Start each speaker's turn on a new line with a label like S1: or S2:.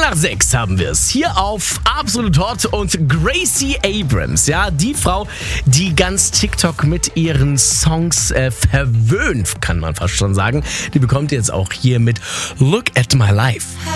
S1: nach 6 haben wir es. Hier auf Absolut Hot und Gracie Abrams. Ja, die Frau, die ganz TikTok mit ihren Songs verwöhnt, kann man fast schon sagen. Die bekommt jetzt auch hier mit Look at My Life.